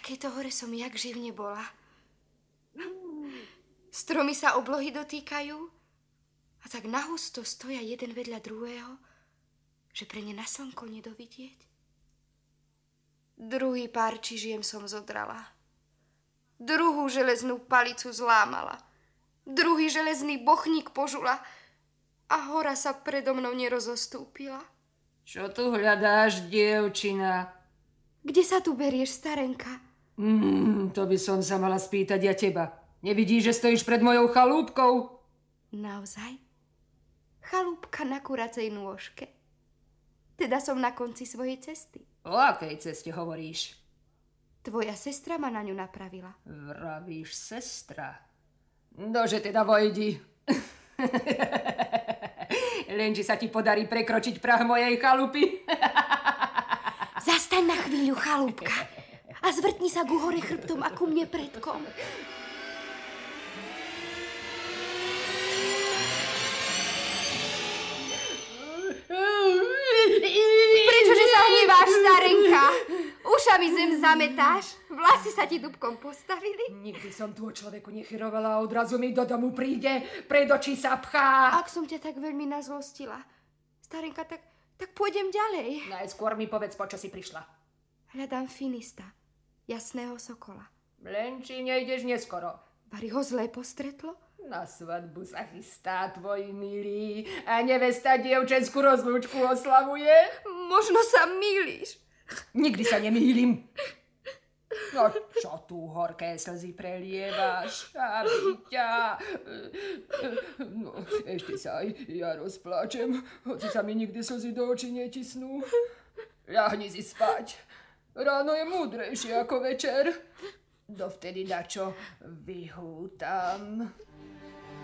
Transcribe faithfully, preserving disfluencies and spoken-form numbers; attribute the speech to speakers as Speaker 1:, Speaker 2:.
Speaker 1: takejto hore som jak živ nebola. Stromy sa oblohy dotýkajú a tak nahusto stoja jeden vedľa druhého, že pre ne na slnko nedovidieť. Druhý pár čižiem som zodrala. Druhú železnú palicu zlámala. Druhý železný bochník požula a hora sa predo mnou nerozostúpila.
Speaker 2: Čo tu hľadáš, dievčina?
Speaker 1: Kde sa tu berieš, starenka?
Speaker 2: Mm, to by som sa mala spýtať ja teba. Nevidíš, že stojíš pred mojou chalúbkou?
Speaker 1: Naozaj? Chalúbka na kuracej nôžke. Teda som na konci svojej cesty.
Speaker 2: O akej ceste hovoríš?
Speaker 1: Tvoja sestra ma na ňu napravila.
Speaker 2: Vravíš sestra? Nože teda vojdi. Len, či sa ti podarí prekročiť prah mojej chalupy.
Speaker 1: Zastaň na chvíľu, chalúbka, a zvrtni sa ku hore chrbtom a ku mne predkom. Prečože sa hneváš, starenka? Ušami zem zametáš? Vlasy sa ti dubkom postavili?
Speaker 2: Nikdy som tu o človeku nechyrovala a odrazu mi do domu príde, pred oči sa pchá.
Speaker 1: Ak som ťa tak veľmi nazlostila, starenka, tak, tak pôjdem ďalej.
Speaker 2: Najskôr mi povedz, po čo si prišla.
Speaker 1: Hľadám Finista, jasného sokola.
Speaker 2: Len či nejdeš neskoro.
Speaker 1: Bari ho zlé postretlo?
Speaker 2: Na svadbu sa chystá tvoj milý a nevesta dievčenskú rozlúčku oslavuje.
Speaker 1: Možno sa mýliš.
Speaker 2: Nikdy sa nemýlim. No čo tu horké slzy prelievaš, aby ťa... No, ešte sa aj ja rozpláčem, hoci sa mi nikdy slzy do očí netisnú. Ľahni si spať. Ráno je múdrejšie ako večer. Dovtedy dačo vyhútam.